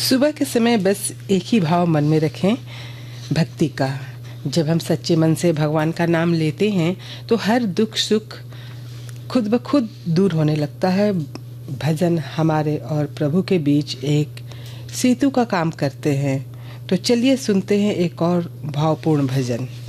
सुबह के समय बस एक ही भाव मन में रखें, भक्ति का। जब हम सच्चे मन से भगवान का नाम लेते हैं तो हर दुख सुख खुद ब खुद दूर होने लगता है। भजन हमारे और प्रभु के बीच एक सेतु का काम करते हैं। तो चलिए सुनते हैं एक और भावपूर्ण भजन।